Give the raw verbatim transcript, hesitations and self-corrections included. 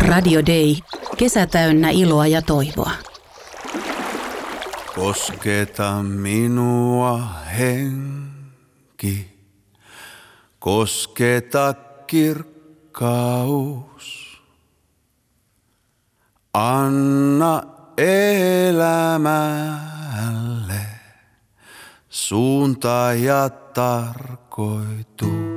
Radio Day. Kesä täynnä iloa ja toivoa. Kosketa minua henki, kosketa kirkkaus. Anna elämälle suunta ja tarkoitus.